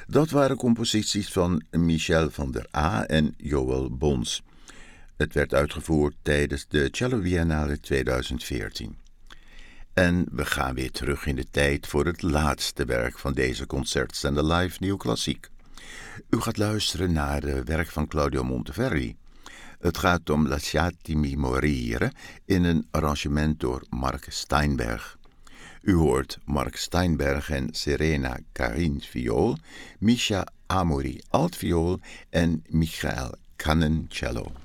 Dat waren composities van Michel van der A en Joël Bons. Het werd uitgevoerd tijdens de Cello Biennale 2014. En we gaan weer terug in de tijd voor het laatste werk van deze concertzender Live Nieuw Klassiek. U gaat luisteren naar het werk van Claudio Monteverdi. Het gaat om Lasciatemi morire in een arrangement door Mark Steinberg. U hoort Mark Steinberg en Serena Karin viool, Misha Amori altviool en Michael Kannen cello.